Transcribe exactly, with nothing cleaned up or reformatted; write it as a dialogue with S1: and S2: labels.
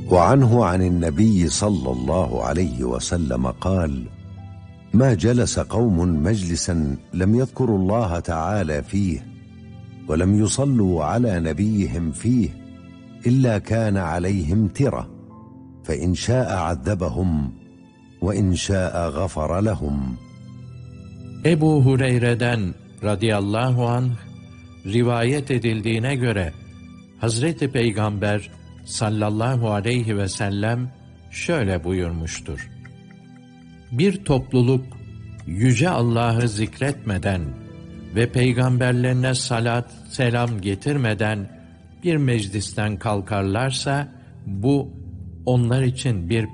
S1: وعنه عن النبي صلى الله عليه وسلم قال: ما جلس قوم مجلسا لم يذكروا الله تعالى فيه ولم يصلوا على نبيهم فيه إلا كان عليهم ترة، فإن شاء عذبهم وإن شاء غفر لهم.
S2: Ebu Hureyre'den radıyallahu anh rivayet edildiğine göre Hazreti Peygamber sallallahu aleyhi ve sellem şöyle buyurmuştur: Bir topluluk yüce Allah'ı zikretmeden ve peygamberlerine salat selam getirmeden bir meclisten kalkarlarsa bu onlar için bir